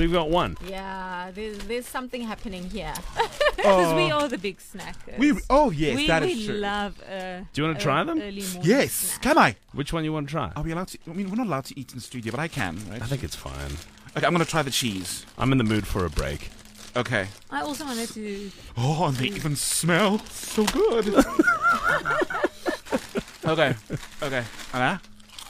we've got one. Yeah, there's something happening here. Because we are the big snackers. Yes, that is we true. love Do you want to try them? early morning Yes, snack. can I? Which one you want to try? Are we allowed to? I mean, we're not allowed to eat in the studio, but I can, right? I think it's fine. Okay, I'm going to try the cheese. I'm in the mood for a break. Okay. I also wanted to... Oh, and they even smell so good. Okay. Anna?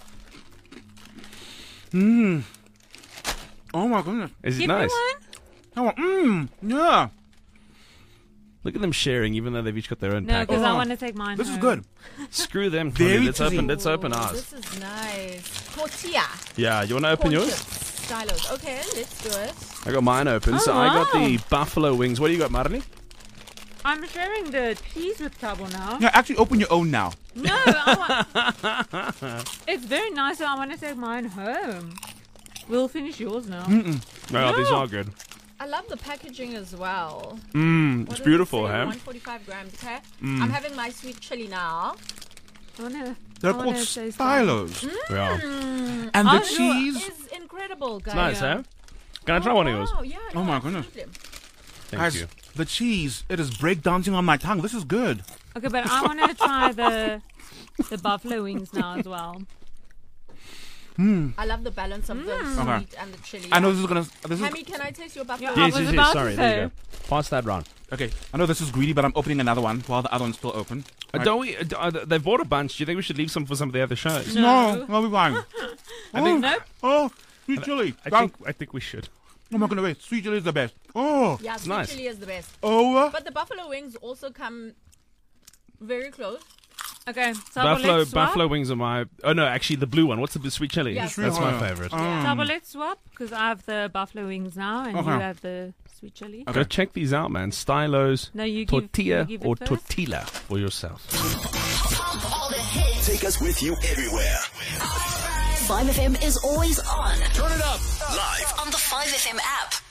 Oh, my goodness. Is it Give nice? me one? Oh, yeah. Look at them sharing, even though they've each got their own No, packet. because I want to take mine This is home. good. Screw them. Very Let's tasty. open ours. This is nice. Tortilla. Yeah, you want to open Corn yours? chips. Stylos. Okay, let's do it. I got mine open. So I got the buffalo wings. What do you got, Marley? I'm sharing the cheese with Tabo now. Yeah, actually open your own now. No, it's very nice, so I want to take mine home. We'll finish yours now. No, these are good. I love the packaging as well. It's What does beautiful, it say? huh? 145 grams, okay? I'm having my sweet chili now. They're called stylos. Yeah. And the Oh, cheese. It's incredible, guys. Nice, huh? Can I try one of yours? Wow, yeah, Oh, my goodness. absolutely. Thank Guys, you. the cheese, it is breakdancing on my tongue. This is good. Okay, but I want to try the buffalo wings now as well. I love the balance of the sweet Okay. and the chili. I know this is going to... Hammy, can I taste your buffalo? Yeah. I Yes, was yes, about yes. to Sorry, there you say. go. Pass that round. Okay, I know this is greedy, but I'm opening another one while the other one's still open. Right. Don't we? They've bought a bunch. Do you think we should leave some for some of the other shows? No. No, we're fine. I think. Nope. Oh, sweet chili. I think we should. Oh my goodness, sweet chili is the best. Oh, Yeah, sweet nice. chili is the best. oh. But the buffalo wings also come very close. Okay, Tabo, let's swap. Buffalo wings are my. Oh no, actually the blue one. What's the sweet chili? Yeah, That's sweet my chili. favorite. Tabo, let's swap, because I have the buffalo wings now, and Okay. you have the sweet chili. Go check these out, man. Stylos, No, you tortilla, give it or first. tortilla for yourself. Pump all the hits. Take us with you everywhere. 5FM is always on. Turn it up. Live On the 5FM app.